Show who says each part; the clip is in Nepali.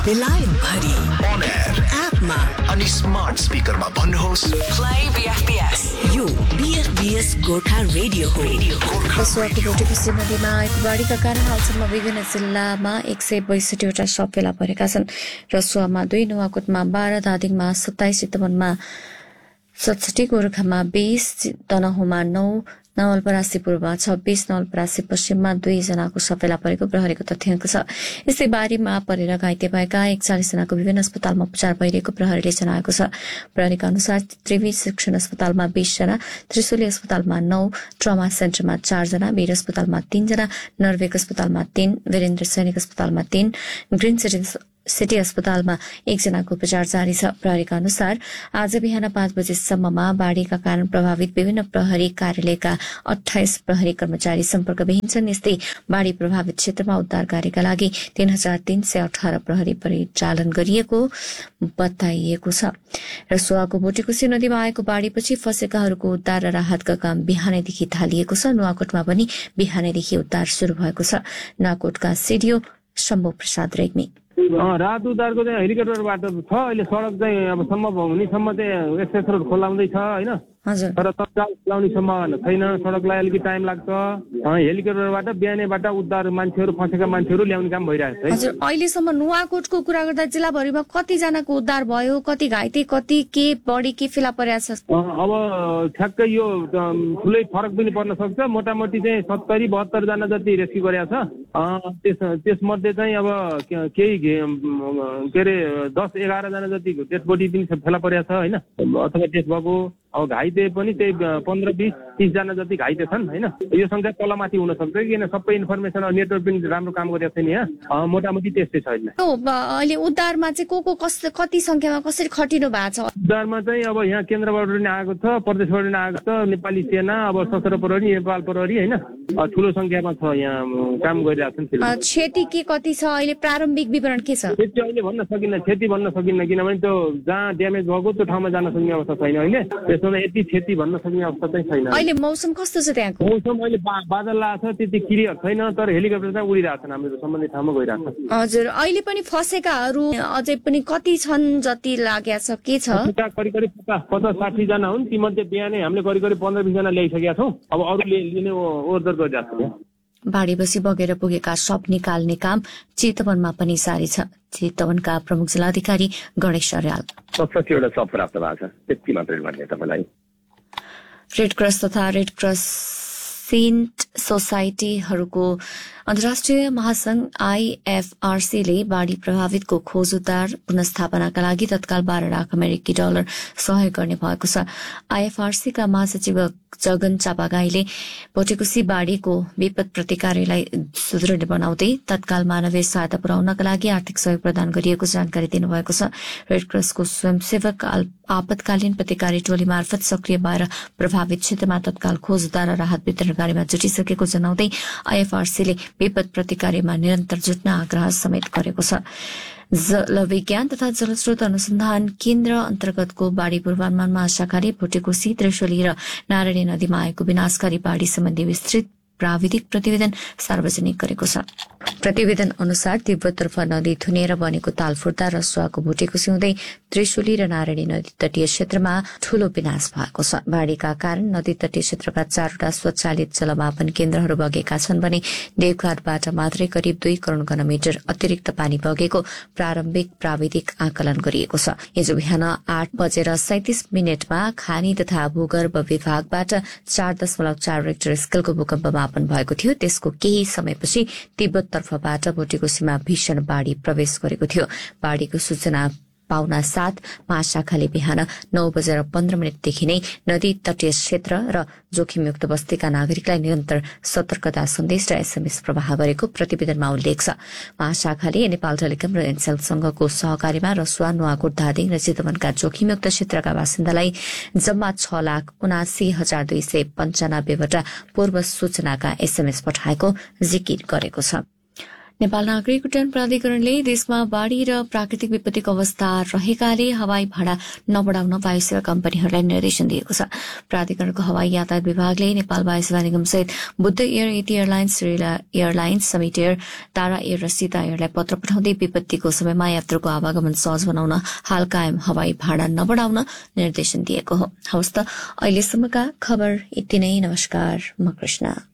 Speaker 1: बेलायत भरि
Speaker 2: on air
Speaker 1: एपमा
Speaker 2: अनि स्मार्ट स्पिकरमा भन्नुहोस्
Speaker 1: प्ले BFBS यो BFBS गोर्खा रेडियो हो।
Speaker 3: रसुवाको बोटेको नदीमा आएको बाढीका कारण हालसम्म विभिन्न जिल्लामा 162 वटा शव फेला परेका छन्। रसुवामा 2, नुवाकोटमा 12, धादिङमा 27, चितवनमा 67, गोरखामा 20, तनहुँमा 9, नवलपरासी पूर्वमा 26, नवलपरासी पश्चिममा 2 जनाको शव फेला परेको प्रहरीको तथ्याङ्क छ। यस्तै बाढीमा परेर घाइते भएका 41 जनाको विभिन्न अस्पतालमा उपचार भइरहेको प्रहरीले जनाएको छ। प्रहरीका अनुसार त्रिवी शिक्षण अस्पतालमा 20 जना, त्रिशुली अस्पतालमा 9, ट्रमा सेन्टरमा 4 जना, वीर अस्पतालमा 3 जना, नर्वेक अस्पतालमा 3, वीरेन्द्र सैनिक अस्पतालमा 3, ग्रीन सिटी अस्पतालमा 1 जनाको उपचार जारी छ। प्रहरीका अनुसार आज बिहान 5 बजेसम्ममा बाढ़ीका कारण प्रभावित विभिन्न प्रहरी कार्यालयका 28 प्रहरी कर्मचारी सम्पर्कविहीन छन्। यस्तै बाढ़ी प्रभावित क्षेत्रमा उद्धार कार्यका लागि 3318 प्रहरी परिचालन गरिएको बताइएको छ। रसुवाको बोटेकोसी नदीमा आएको बाढ़ीपछि फँसेकाहरूको उद्धार र राहतका काम बिहानैदेखि थालिएको छ। नुवाकोटमा पनि बिहानैदेखि उद्धार शुरू भएको छ। नुवाकोटका सिडिओ शम्भु प्रसाद रेग्मी
Speaker 4: रात उद्धारको चाहिँ हेलिकप्टरबाट छ। अहिले सडक चाहिँ अब सम्भव हुनेसम्म चाहिँ एक्सेस रोड खोलाउँदैछ होइन, तर तत्काल खोलाउने सम्भावना छैन। सडकलाई अलिकति टाइम लाग्छ। हेलिकप्टरबाट बिहानैबाट उद्धार मान्छेहरू फँसेका मान्छेहरू ल्याउने काम भइरहेको छ।
Speaker 3: हजुर, अहिलेसम्म नुवाकोटको कुरा गर्दा जिल्लाभरिमा कतिजनाको उद्धार भयो, कति घाइते, कति के बढी के फेला परेको छ?
Speaker 4: अब ठ्याक्कै यो ठुलै फरक पनि पर्न सक्छ। मोटामोटी चाहिँ 70-72 जना जति रेस्क्यु गरेको छ। त्यसमध्ये चाहिँ अब केही के अरे 10-11 जना जति डेड बडी पनि फेला परेको छ होइन, अथवा डेथ भएको। अब घाइते पनि त्यही 15-20-30 जना जति घाइते छन् होइन। यो संख्या तलमाथि हुन सक्छ किन सबै इन्फर्मेसन नेटवर्क पनि राम्रो काम गरेको छैन यहाँ। मोटामोटी त्यस्तै छैन।
Speaker 3: अहिले उद्धारमा चाहिँ को कति संख्यामा कसरी खटिनु भएको छ?
Speaker 4: उद्धारमा चाहिँ अब यहाँ केन्द्रबाट पनि आएको छ, प्रदेशबाट पनि आएको छ, नेपाली सेना, अब सशस्त्र प्रहरी, नेपाल प्रहरी होइन, ठुलो संख्यामा छ यहाँ काम गरिरहेको छन्।
Speaker 3: क्षति के कति छ अहिले? प्रारम्भिक विवरण के छ?
Speaker 4: क्षति अहिले भन्न सकिन्न, किनभने त्यो जहाँ ड्यामेज भएको त्यो ठाउँमा जान सक्ने अवस्था छैन अहिले। त्यसमा यति क्षति भन्न सक्ने अवस्था चाहिँ छैन।
Speaker 3: अहिले मौसम कस्तो छ त्यहाँको?
Speaker 4: मौसम अहिले बादल लागेको छ, त्यति क्लियर छैन, तर हेलिकप्टर चाहिँ उडिरहेको छ, हाम्रो सम्बन्धित ठाउँमा गइरहेको छ।
Speaker 3: हजुर, अहिले पनि फँसेकाहरू अझै पनि कति छन् जति लागेको छ, के छ?
Speaker 4: करिब 50-60 जना हुन्। तीमध्ये बिहानै हामीले करिब 15-20 जना ल्याइसकेका छौँ। अब अरूले लिने ओर्दर गरिरहेको छ।
Speaker 3: बाढी बगेर पुगेका शव निकाल्ने काम चितवनमा पनि जारी छ। चितवनका प्रमुख जिल्लाधिकारी गणेश अर्याल
Speaker 5: 67 वटा शव प्राप्त भएको छ, त्यति मात्रै भन्ने तपाईँलाई।
Speaker 3: रेड क्रस तथा रेड क्रस सेन्ट सोसाइटीहरूको अन्तर्राष्ट्रिय महासंघ IFRC ले बाढ़ी प्रभावितको खोज उद्धार पुनस्थापनाका लागि तत्काल $12 लाख सहयोग गर्ने भएको छ। IFRC का महासचिव जगन चापागाईले बोटेकोसी बाढ़ीको विपद प्रतिकारलाई सुदृढ बनाउँदै तत्काल मानवीय सहायता पुर्याउनका लागि आर्थिक सहयोग प्रदान गरिएको जानकारी दिनुभएको छ। रेड क्रसको स्वयंसेवक आपतकालीन प्रतिकारी टोली मार्फत सक्रिय भएर प्रभावित क्षेत्रमा तत्काल खोज उद्धार र राहत वितरण कार्यमा जुटिसकेको जनाउँदै IFRC ले विपद प्रतिकारमा निरन्तर जुट्न आग्रह समेत गरेको छ। जलविज्ञान तथा जलस्रोत अनुसन्धान केन्द्र अन्तर्गतको बाढ़ी पूर्वानुमान महाशाखाले भोटेकोसी, त्रिशुली र नारायणी नदीमा आएको विनाशकारी बाढ़ी सम्बन्धी विस्तृत प्राविधिक प्रतिवेदन सार्वजनिक गरेको छ। प्रतिवेदन अनुसार तिब्बततर्फ नदी थुनेर बनेको तालफुर्दा रसुवाको भोटेकोसी हुँदै त्रिशुली र नारायणी नदी तटीय क्षेत्रमा ठूलो विनाश भएको छ। बाढ़ीका कारण नदी तटीय क्षेत्रका 4वटा स्वचालित जलमापन केन्द्रहरू बगेका छन् भने देवघाटबाट मात्रै करिब 2 करोड़ घनमिटर अतिरिक्त पानी बगेको प्रारम्भिक प्राविधिक आकलन गरिएको छ। हिजो बिहान 8:37 खानी तथा भूगर्भ विभागबाट 4.4 रेक्टर स्केलको भूकम्प मापन भएको थियो। त्यसको केही समयपछि तिब्बततर्फबाट भोटेकोसीमा भीषण बाढ़ी प्रवेश गरेको थियो। बाढ़ीको सूचना पाउना साथ महाशाखाले बिहान 9:15 देखि नै नदी तटीय क्षेत्र र जोखिमयुक्त बस्तीका नागरिकलाई निरन्तर सतर्कता सन्देश र SMS प्रवाह गरेको प्रतिवेदनमा उल्लेख छ। महाशाखाले नेपाल टेलिकम र एनसेलसँगको सहकारीमा रसुवा, नुवाकोट, धादिङ र चितवनका जोखिमयुक्त क्षेत्रका बासिन्दालाई जम्मा 6,79,295 वटा पूर्व सूचनाका SMS पठाएको जिकिर गरेको छ। नेपाल नागरिक उड्डयन प्राधिकरणले देशमा बाढ़ी र प्राकृतिक विपत्तिको अवस्था रहेकाले हवाई भाडा नबढ़ाउन वायुसेवा कम्पनीहरूलाई निर्देशन दिएको छ। प्राधिकरणको हवाई यातायात विभागले नेपाल वायुसेवा निगम सहित बुद्ध एयर, यति airlines, rail airlines, summit air, तारा एयर र सीता एयरलाई पत्र पठाउँदै विपत्तिको समयमा यात्रुको आवागमन सहज बनाउन हाल कायम हवाई भाडा नबढ़ाउन निर्देशन दिएको हो। हवस् त अहिलेसम्मका खबर यति नै। नमस्कार, म कृष्ण।